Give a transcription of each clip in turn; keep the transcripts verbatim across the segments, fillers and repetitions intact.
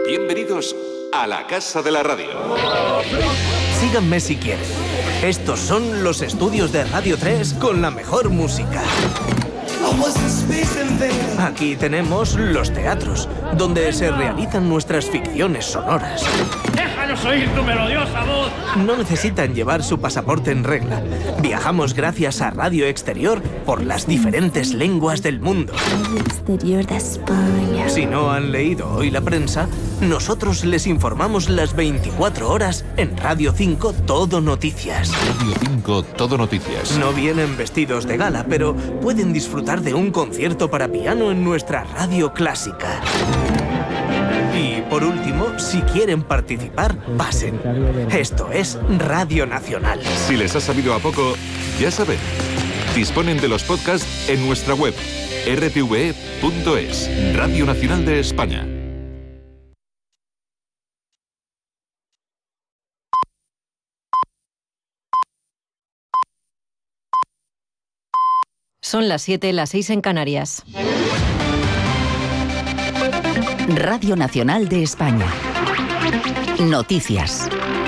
Bienvenidos a la Casa de la Radio. Síganme si quieren. Estos son los estudios de Radio tres con la mejor música. Aquí tenemos los teatros, donde se realizan nuestras ficciones sonoras. ¡Déjanos oír tu melodiosa voz! No necesitan llevar su pasaporte en regla. Viajamos gracias a Radio Exterior por las diferentes lenguas del mundo. Radio Exterior de España. Si no han leído hoy la prensa, nosotros les informamos las veinticuatro horas en Radio cinco Todo Noticias. Radio cinco Todo Noticias. No vienen vestidos de gala, pero pueden disfrutar de un concierto para piano en nuestra radio clásica. Y por último, si quieren participar, pasen. Esto es Radio Nacional. Si les ha sabido a poco, ya saben, disponen de los podcasts en nuestra web r t v e punto es, Radio Nacional de España. Son las siete, las seis en Canarias. Radio Nacional de España. Noticias.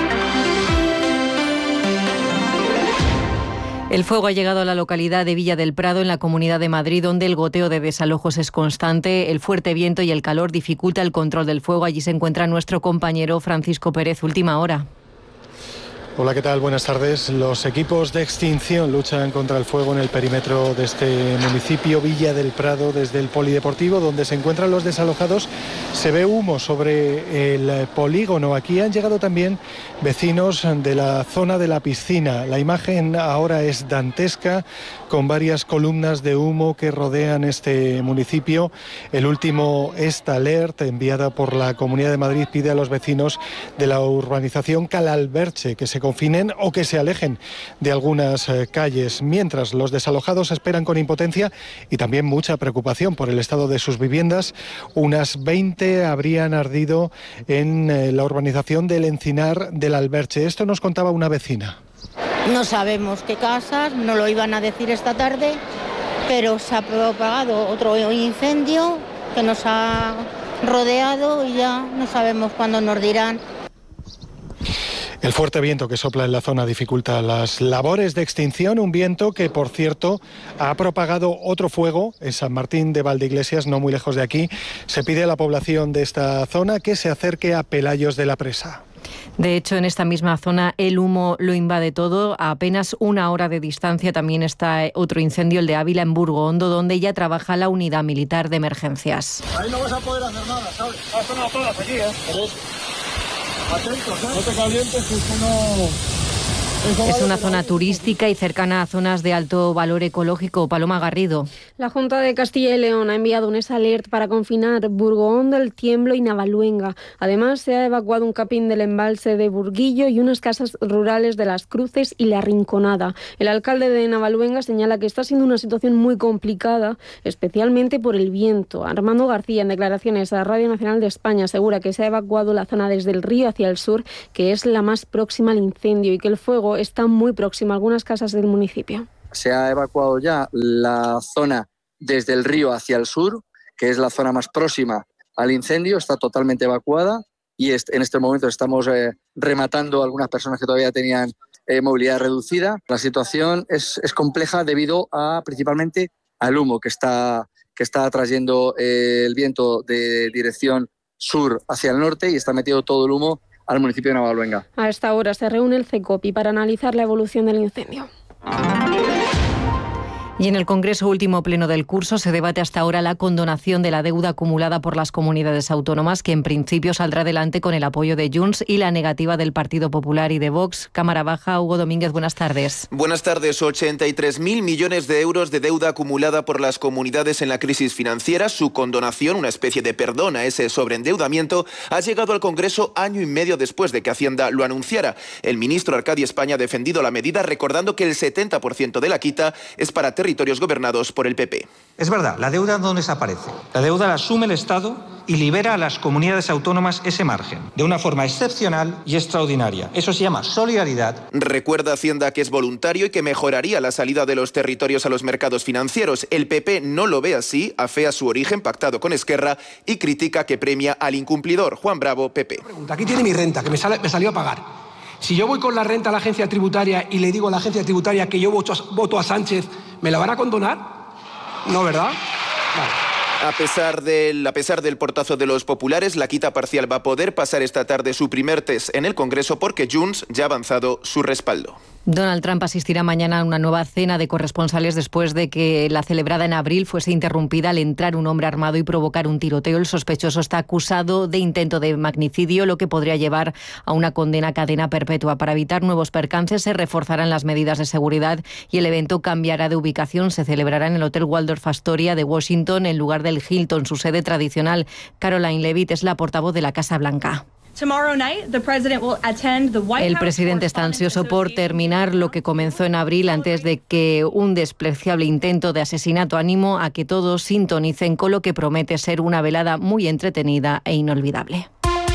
El fuego ha llegado a la localidad de Villa del Prado, en la Comunidad de Madrid, donde el goteo de desalojos es constante. El fuerte viento y el calor dificulta el control del fuego. Allí se encuentra nuestro compañero Francisco Pérez. Última hora. Hola, ¿qué tal? Buenas tardes. Los equipos de extinción luchan contra el fuego en el perímetro de este municipio, Villa del Prado. Desde el polideportivo, donde se encuentran los desalojados, se ve humo sobre el polígono. Aquí han llegado también vecinos de la zona de la piscina. La imagen ahora es dantesca, con varias columnas de humo que rodean este municipio. El último Esta Alert, enviada por la Comunidad de Madrid, pide a los vecinos de la urbanización Calalberche que se confinen o que se alejen de algunas eh, calles, mientras los desalojados esperan con impotencia y también mucha preocupación por el estado de sus viviendas. Unas veinte habrían ardido en eh, la urbanización del Encinar del Alberche. Esto nos contaba una vecina. No sabemos qué casas, no lo iban a decir esta tarde, pero se ha propagado otro incendio que nos ha rodeado y ya no sabemos cuándo nos dirán. El fuerte viento que sopla en la zona dificulta las labores de extinción, un viento que, por cierto, ha propagado otro fuego en San Martín de Valdeiglesias, no muy lejos de aquí. Se pide a la población de esta zona que se acerque a Pelayos de la Presa. De hecho, en esta misma zona el humo lo invade todo. A apenas una hora de distancia también está otro incendio, el de Ávila, en Burgohondo, donde ya trabaja la unidad militar de emergencias. Ahí no vas a poder hacer nada, ¿sabes? Ha sonado todas aquí, ¿eh? Pero... Atentos, ¿eh? No te calientes, que esto no... Es una zona turística y cercana a zonas de alto valor ecológico. Paloma Garrido. La Junta de Castilla y León ha enviado un alert para confinar Burgohondo, El Tiemblo y Navaluenga. Además, se ha evacuado un camping del embalse de Burguillo y unas casas rurales de Las Cruces y La Rinconada. El alcalde de Navaluenga señala que está siendo una situación muy complicada, especialmente por el viento. Armando García, en declaraciones a Radio Nacional de España, asegura que se ha evacuado la zona desde el río hacia el sur, que es la más próxima al incendio, y que el fuego está muy próximo a algunas casas del municipio. Se ha evacuado ya la zona desde el río hacia el sur, que es la zona más próxima al incendio, está totalmente evacuada y en este momento estamos eh, rematando a algunas personas que todavía tenían eh, movilidad reducida. La situación es, es compleja debido a principalmente al humo que está, que está trayendo eh, el viento de dirección sur hacia el norte y está metido todo el humo al municipio de Navaluenga. A esta hora se reúne el CECOPI para analizar la evolución del incendio. Y en el Congreso último pleno del curso se debate hasta ahora la condonación de la deuda acumulada por las comunidades autónomas, que en principio saldrá adelante con el apoyo de Junts y la negativa del Partido Popular y de Vox. Cámara Baja, Hugo Domínguez, buenas tardes. Buenas tardes. ochenta y tres mil millones de euros de deuda acumulada por las comunidades en la crisis financiera. Su condonación, una especie de perdón a ese sobreendeudamiento, ha llegado al Congreso año y medio después de que Hacienda lo anunciara. El ministro Arcadi España ha defendido la medida, recordando que el setenta por ciento de la quita es para territorios territorios gobernados por el P P. Es verdad, la deuda no desaparece. La deuda la asume el Estado y libera a las comunidades autónomas ese margen, de una forma excepcional y extraordinaria. Eso se llama solidaridad. Recuerda Hacienda que es voluntario y que mejoraría la salida de los territorios a los mercados financieros. El P P no lo ve así, afea su origen pactado con Esquerra y critica que premia al incumplidor. Juan Bravo, P P. Aquí tiene mi renta, que me, sale, me salió a pagar. Si yo voy con la renta a la agencia tributaria y le digo a la agencia tributaria que yo voto a, voto a Sánchez, ¿me la van a condonar? No, ¿verdad? Vale. A pesar, del, a pesar del portazo de los populares, la quita parcial va a poder pasar esta tarde su primer test en el Congreso porque Junts ya ha avanzado su respaldo. Donald Trump asistirá mañana a una nueva cena de corresponsales después de que la celebrada en abril fuese interrumpida al entrar un hombre armado y provocar un tiroteo. El sospechoso está acusado de intento de magnicidio, lo que podría llevar a una condena a cadena perpetua. Para evitar nuevos percances se reforzarán las medidas de seguridad y el evento cambiará de ubicación. Se celebrará en el Hotel Waldorf Astoria de Washington en lugar del Hilton, su sede tradicional. Caroline Leavitt es la portavoz de la Casa Blanca. El presidente está ansioso por terminar lo que comenzó en abril antes de que un despreciable intento de asesinato animo a que todos sintonicen con lo que promete ser una velada muy entretenida e inolvidable.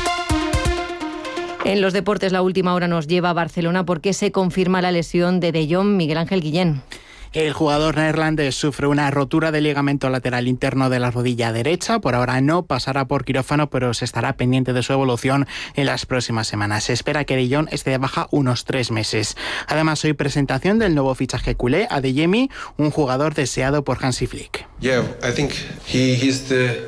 En los deportes, la última hora nos lleva a Barcelona porque se confirma la lesión de De Jong. Miguel Ángel Guillén. El jugador neerlandés sufre una rotura de ligamento lateral interno de la rodilla derecha. Por ahora no pasará por quirófano, pero se estará pendiente de su evolución en las próximas semanas. Se espera que De Jong esté de baja unos tres meses. Además, hoy presentación del nuevo fichaje culé, Adeyemi, un jugador deseado por Hansi Flick. Yeah, I think he, he's the...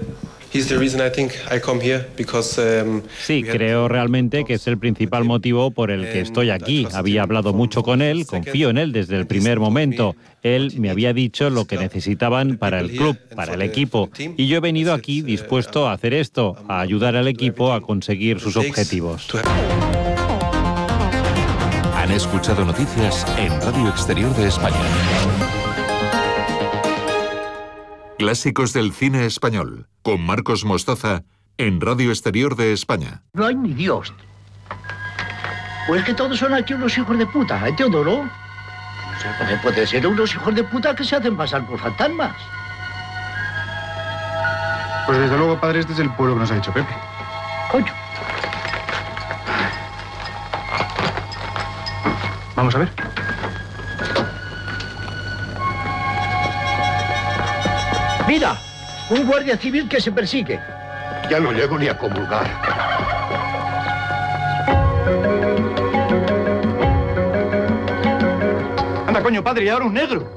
Sí, creo realmente que es el principal motivo por el que estoy aquí. Había hablado mucho con él, confío en él desde el primer momento. Él me había dicho lo que necesitaban para el club, para el equipo, y yo he venido aquí dispuesto a hacer esto, a ayudar al equipo a conseguir sus objetivos. Han escuchado noticias en Radio Exterior de España. Clásicos del cine español, con Marcos Mostaza, en Radio Exterior de España. No hay ni Dios. Pues que todos son aquí unos hijos de puta, ¿eh, Teodoro? No sé, porque puede ser unos hijos de puta que se hacen pasar por fantasmas. Pues desde luego, padre, este es el pueblo que nos ha dicho Pepe. Coño. Vamos a ver. Mira, un guardia civil que se persigue. Ya no llego ni a comulgar. Anda, coño, padre, y ahora un negro.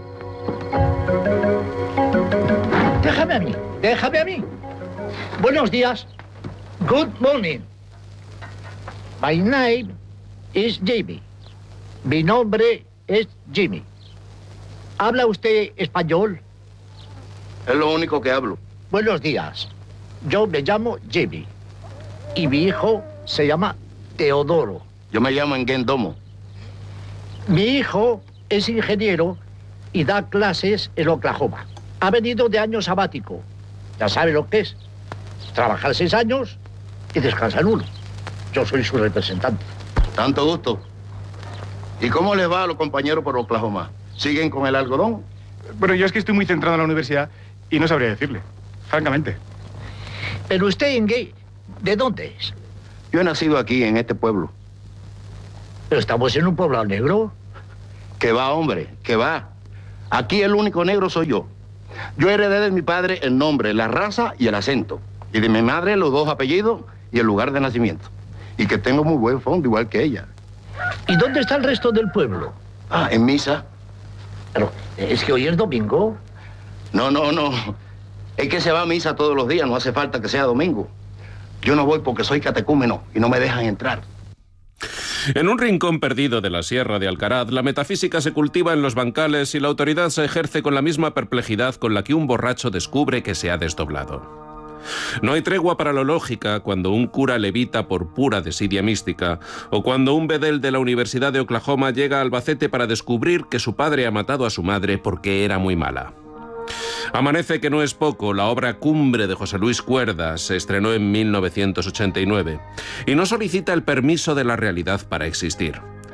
Déjame a mí, déjame a mí. Buenos días. Good morning. My name is Jimmy. Mi nombre es Jimmy. ¿Habla usted español? Es lo único que hablo. Buenos días. Yo me llamo Jimmy. Y mi hijo se llama Teodoro. Yo me llamo Engendomo. Mi hijo es ingeniero y da clases en Oklahoma. Ha venido de año sabático. Ya sabe lo que es. Trabajar seis años y descansar uno. Yo soy su representante. Tanto gusto. ¿Y cómo les va a los compañeros por Oklahoma? ¿Siguen con el algodón? Bueno, yo es que estoy muy centrado en la universidad y no sabría decirle, francamente. Pero usted, Engue, ¿de dónde es? Yo he nacido aquí, en este pueblo. ¿Pero estamos en un poblado negro? Que va, hombre, que va. Aquí el único negro soy yo. Yo heredé de mi padre el nombre, la raza y el acento. Y de mi madre los dos apellidos y el lugar de nacimiento. Y que tengo muy buen fondo, igual que ella. ¿Y dónde está el resto del pueblo? Ah, en misa. Pero, ¿es que hoy es domingo? No, no, no. Es que se va a misa todos los días, no hace falta que sea domingo. Yo no voy porque soy catecúmeno y no me dejan entrar. En un rincón perdido de la Sierra de Alcaraz, la metafísica se cultiva en los bancales y la autoridad se ejerce con la misma perplejidad con la que un borracho descubre que se ha desdoblado. No hay tregua para la lógica cuando un cura levita por pura desidia mística o cuando un bedel de la Universidad de Oklahoma llega a Albacete para descubrir que su padre ha matado a su madre porque era muy mala. Amanece que no es poco, la obra cumbre de José Luis Cuerdas se estrenó en mil novecientos ochenta y nueve y no solicita el permiso de la realidad para existir.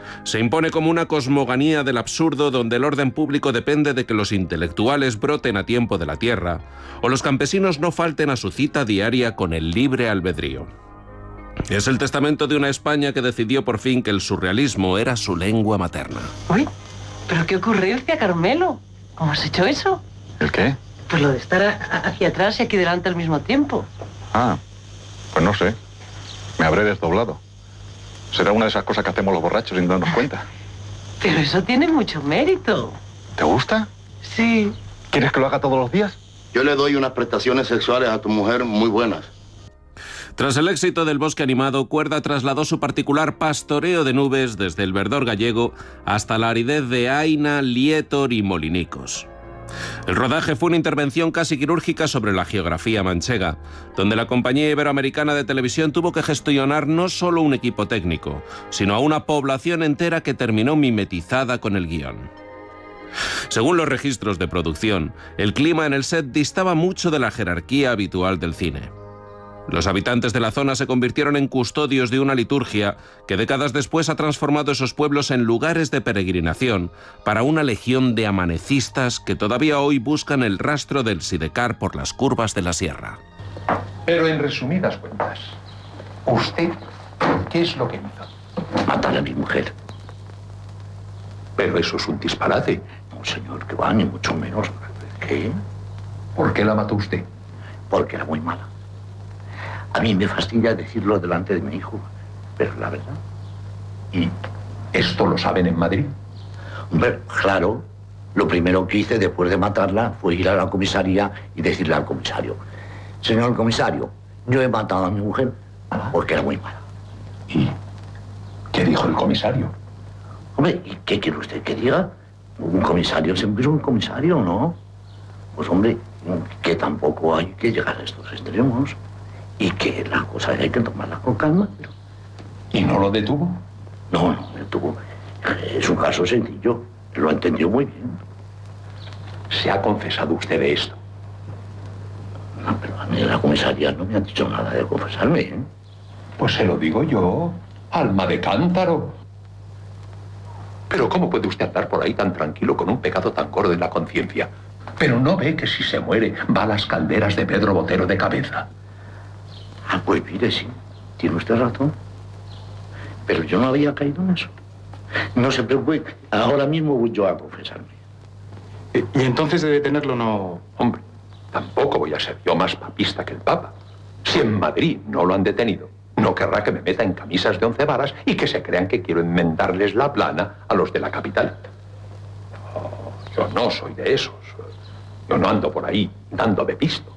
Se impone como una cosmogonía del absurdo donde el orden público depende de que los intelectuales broten a tiempo de la tierra o los campesinos no falten a su cita diaria con el libre albedrío. Es el testamento de una España que decidió por fin que el surrealismo era su lengua materna. Uy, pero qué ocurrencia, Carmelo. ¿Cómo has hecho eso? ¿El qué? Pues lo de estar a- hacia atrás y aquí delante al mismo tiempo. Ah, pues no sé. Me habré desdoblado. Será una de esas cosas que hacemos los borrachos sin darnos cuenta. Pero eso tiene mucho mérito. ¿Te gusta? Sí. ¿Quieres que lo haga todos los días? Yo le doy unas prestaciones sexuales a tu mujer muy buenas. Tras el éxito del Bosque Animado, Cuerda trasladó su particular pastoreo de nubes desde el verdor gallego hasta la aridez de Aina, Lietor y Molinicos. El rodaje fue una intervención casi quirúrgica sobre la geografía manchega, donde la compañía iberoamericana de televisión tuvo que gestionar no solo un equipo técnico, sino a una población entera que terminó mimetizada con el guión. Según los registros de producción, el clima en el set distaba mucho de la jerarquía habitual del cine. Los habitantes de la zona se convirtieron en custodios de una liturgia que décadas después ha transformado esos pueblos en lugares de peregrinación para una legión de amanecistas que todavía hoy buscan el rastro del sidecar por las curvas de la sierra. Pero en resumidas cuentas, ¿usted qué es lo que hizo? Matar a mi mujer. Pero eso es un disparate. No, señor, que va, ni mucho menos. ¿Qué? ¿Por qué la mató usted? Porque era muy mala. A mí me fastidia decirlo delante de mi hijo, pero la verdad. ¿Y esto lo saben en Madrid? Hombre, claro. Lo primero que hice después de matarla fue ir a la comisaría y decirle al comisario: señor comisario, yo he matado a mi mujer porque era muy mala. ¿Y qué dijo el comisario? Hombre, ¿y qué quiere usted que diga? Un comisario siempre es un comisario, ¿no? Pues hombre, que tampoco hay que llegar a estos extremos. Y que la cosa hay que tomarla con calma. Pero... ¿Y no lo detuvo? No, no me detuvo. Es un caso sencillo. Lo entendió muy bien. ¿Se ha confesado usted de esto? No, pero a mí en la comisaría no me han dicho nada de confesarme, ¿eh? Pues se lo digo yo, alma de cántaro. Pero ¿cómo puede usted andar por ahí tan tranquilo con un pecado tan gordo en la conciencia? Pero no ve que si se muere va a las calderas de Pedro Botero de cabeza. Ah, pues mire, sí, tiene usted razón. Pero yo no había caído en eso. No se preocupe, ahora mismo voy yo a confesarme. Y entonces de detenerlo no... Hombre, tampoco voy a ser yo más papista que el Papa. Si en Madrid no lo han detenido, no querrá que me meta en camisas de once varas y que se crean que quiero enmendarles la plana a los de la capital. No, yo no soy de esos. Yo no ando por ahí dando de pisto.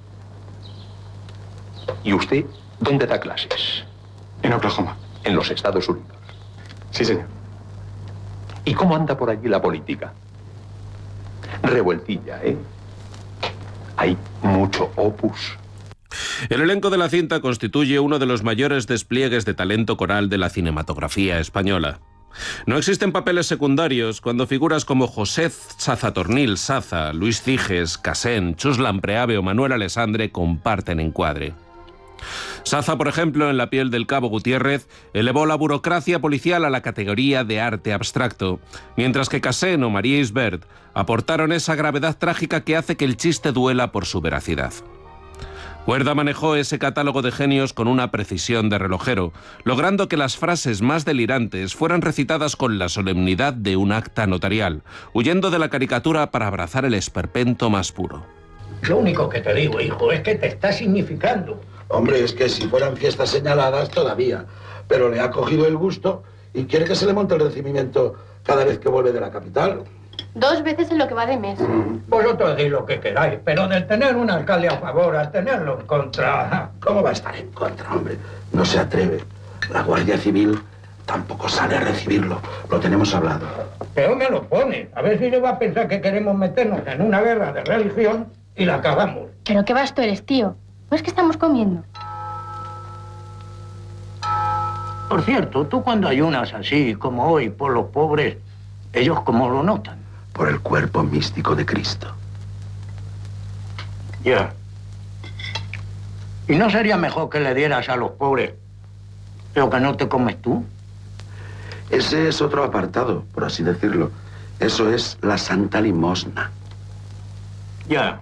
¿Y usted dónde da clases? En Oklahoma. En los Estados Unidos. Sí, señor. ¿Y cómo anda por allí la política? Revueltilla, ¿eh? Hay mucho opus. El elenco de la cinta constituye uno de los mayores despliegues de talento coral de la cinematografía española. No existen papeles secundarios cuando figuras como José Sazatornil Saza, Luis Ciges, Casén, Chus Lampreave o Manuel Alessandre comparten encuadre. Saza, por ejemplo, en La piel del cabo Gutiérrez, elevó la burocracia policial a la categoría de arte abstracto, mientras que Casén o María Isbert aportaron esa gravedad trágica que hace que el chiste duela por su veracidad. Cuerda manejó ese catálogo de genios con una precisión de relojero, logrando que las frases más delirantes fueran recitadas con la solemnidad de un acta notarial, huyendo de la caricatura para abrazar el esperpento más puro. Lo único que te digo, hijo, es que te está significando. Hombre, es que si fueran fiestas señaladas todavía, pero le ha cogido el gusto y quiere que se le monte el recibimiento cada vez que vuelve de la capital. Dos veces en lo que va de mes. Vosotros decís lo que queráis, pero del tener un alcalde a favor al tenerlo en contra... ¿Cómo va a estar en contra, hombre? No se atreve. La Guardia Civil tampoco sale a recibirlo. Lo tenemos hablado. Pero me lo pone. A ver si le va a pensar que queremos meternos en una guerra de religión y la acabamos. ¿Pero qué vasto eres, tío? ¿No es que estamos comiendo? Por cierto, tú cuando ayunas así, como hoy, por los pobres, ¿ellos cómo lo notan? Por el cuerpo místico de Cristo. Ya. ¿Y no sería mejor que le dieras a los pobres lo que no te comes tú? Ese es otro apartado, por así decirlo. Eso es la Santa Limosna. Ya.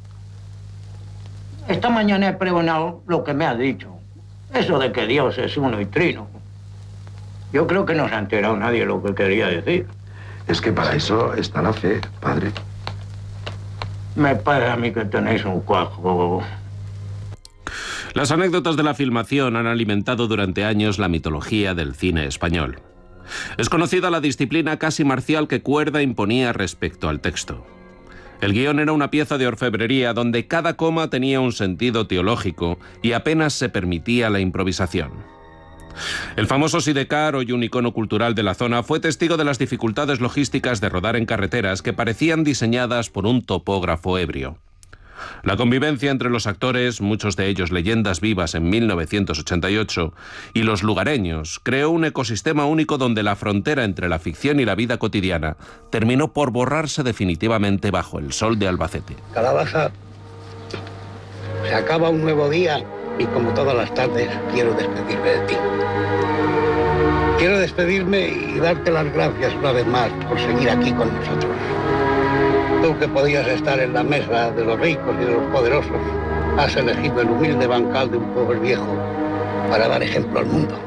Esta mañana he pregonado lo que me ha dicho. Eso de que Dios es uno y trino. Yo creo que no se ha enterado nadie de lo que quería decir. Es que para eso está la fe, padre. Me parece a mí que tenéis un cuajo. Las anécdotas de la filmación han alimentado durante años la mitología del cine español. Es conocida la disciplina casi marcial que Cuerda imponía respecto al texto. El guión era una pieza de orfebrería donde cada coma tenía un sentido teológico y apenas se permitía la improvisación. El famoso Sidecar, hoy un icono cultural de la zona, fue testigo de las dificultades logísticas de rodar en carreteras que parecían diseñadas por un topógrafo ebrio. La convivencia entre los actores, muchos de ellos leyendas vivas en mil novecientos ochenta y ocho, y los lugareños, creó un ecosistema único donde la frontera entre la ficción y la vida cotidiana terminó por borrarse definitivamente bajo el sol de Albacete. Calabaza, se acaba un nuevo día y como todas las tardes quiero despedirme de ti. Quiero despedirme y darte las gracias una vez más por seguir aquí con nosotros. Tú que podías estar en la mesa de los ricos y de los poderosos, has elegido el humilde bancal de un pobre viejo para dar ejemplo al mundo.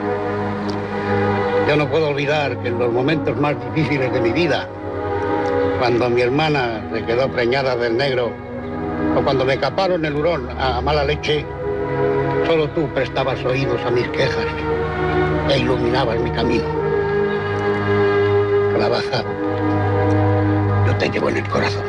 Yo no puedo olvidar que en los momentos más difíciles de mi vida, cuando mi hermana se quedó preñada del negro, o cuando me caparon el hurón a mala leche, solo tú prestabas oídos a mis quejas e iluminabas mi camino. Calabaza, yo te llevo en el corazón.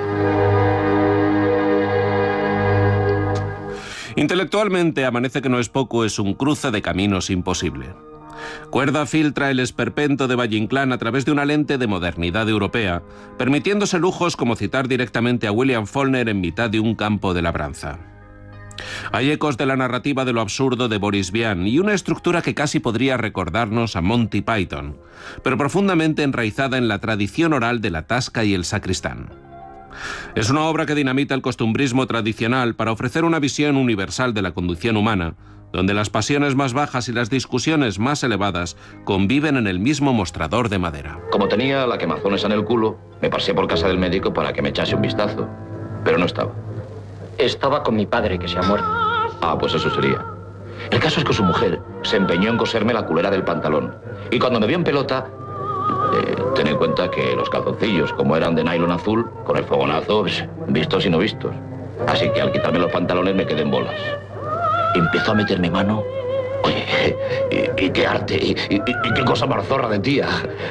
Intelectualmente, Amanece que no es poco es un cruce de caminos imposible. Cuerda filtra el esperpento de Valle Inclán a través de una lente de modernidad europea, permitiéndose lujos como citar directamente a William Faulkner en mitad de un campo de labranza. Hay ecos de la narrativa de lo absurdo de Boris Vian y una estructura que casi podría recordarnos a Monty Python, pero profundamente enraizada en la tradición oral de la tasca y el sacristán. Es una obra que dinamita el costumbrismo tradicional para ofrecer una visión universal de la condición humana, donde las pasiones más bajas y las discusiones más elevadas conviven en el mismo mostrador de madera. Como tenía la quemazones en el culo, me pasé por casa del médico para que me echase un vistazo, pero no estaba. Estaba con mi padre, que se ha muerto. Ah, pues eso sería. El caso es que su mujer se empeñó en coserme la culera del pantalón. Y cuando me vio en pelota, eh, ten en cuenta que los calzoncillos, como eran de nylon azul, con el fogonazo, pues, vistos y no vistos. Así que al quitarme los pantalones me quedé en bolas. Empezó a meterme mano. Oye, y, y qué arte, y, y, y qué cosa más zorra de tía.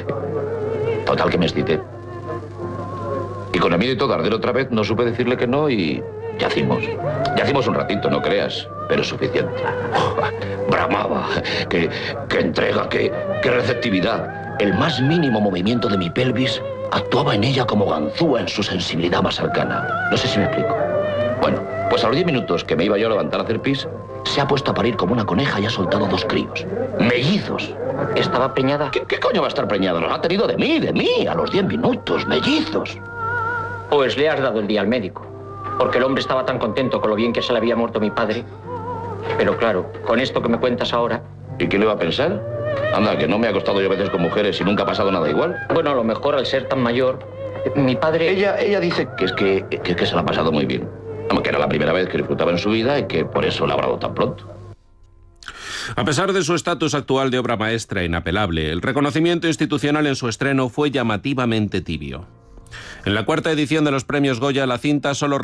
Total que me excité. Y con el miedo y todo arder otra vez, no supe decirle que no y... Yacimos. Yacimos un ratito, no creas, pero suficiente. Oh, bramaba. Qué, qué entrega, qué, qué receptividad. El más mínimo movimiento de mi pelvis actuaba en ella como ganzúa en su sensibilidad más cercana. No sé si me explico. Bueno, pues a los diez minutos que me iba yo a levantar a hacer pis, se ha puesto a parir como una coneja y ha soltado dos críos. Mellizos. ¿Estaba preñada? ¿Qué, qué coño va a estar preñada? Los ha tenido de mí, de mí, a los diez minutos. Mellizos. Pues le has dado el día al médico. Porque el hombre estaba tan contento con lo bien que se le había muerto mi padre. Pero claro, con esto que me cuentas ahora... ¿Y qué le va a pensar? Anda, que no me he acostado yo a veces con mujeres y nunca ha pasado nada igual. Bueno, a lo mejor al ser tan mayor, mi padre... Ella, ella dice que es que, que, que se la ha pasado muy bien. Que era la primera vez que disfrutaba en su vida y que por eso la ha hablado tan pronto. A pesar de su estatus actual de obra maestra inapelable, el reconocimiento institucional en su estreno fue llamativamente tibio. En la cuarta edición de los premios Goya, la cinta solo